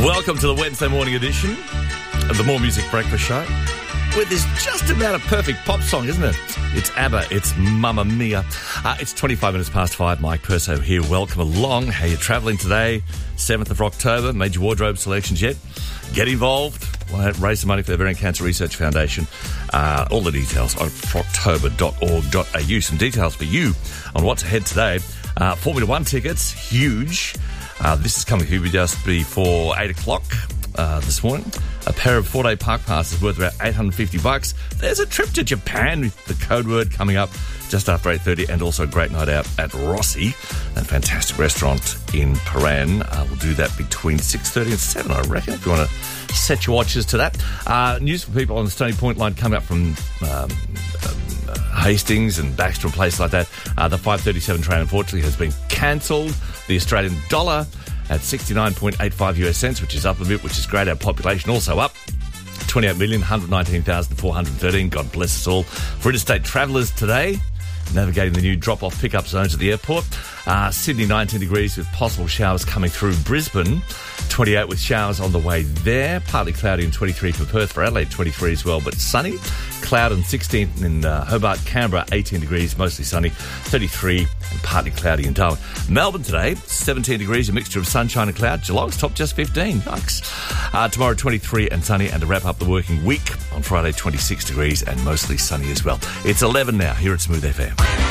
Welcome to the Wednesday morning edition of the More Music Breakfast Show, where there's just about a perfect pop song, isn't it? It's ABBA, it's Mamma Mia. It's 25 minutes past 5. Mike Perso here. Welcome along. How you travelling today? 7th of October. Made your wardrobe selections yet? Get involved. Raise some money for the Ovarian Cancer Research Foundation. All the details on october.org.au. Some details for you on what's ahead today. Formula One tickets, huge. This is coming here just before 8 o'clock this morning. A pair of 4-day park passes worth about $850. There's a trip to Japan with the code word coming up just after 8:30, and also a great night out at Rossi, a fantastic restaurant in Paran. We'll do that between 6:30 and 7, I reckon, if you want to set your watches to that. News for people on the Stony Point line coming up from Hastings and Baxter and places like that. The 5:37 train, unfortunately, has been cancelled. The Australian dollar at 69.85 US cents, which is up a bit, which is great. Our population also up. 28,119,413. God bless us all. For interstate travellers today, navigating the new drop-off pickup zones at the airport. Sydney, 19 degrees with possible showers coming through. Brisbane, 28 with showers on the way there. Partly cloudy and 23 for Perth. For Adelaide, 23 as well, but sunny. Cloud and 16 in Hobart. Canberra, 18 degrees, mostly sunny. 33 and partly cloudy in Darwin. Melbourne today, 17 degrees, a mixture of sunshine and cloud. Geelong's top just 15. Yikes. Tomorrow, 23 and sunny. And to wrap up the working week, on Friday, 26 degrees and mostly sunny as well. It's 11 now here at Smooth FM.